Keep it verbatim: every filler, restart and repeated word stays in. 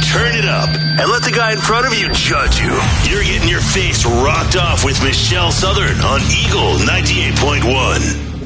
turn it up and let the guy in front of you judge you. You're getting your face rocked off with Michelle Southern on Eagle ninety-eight point one.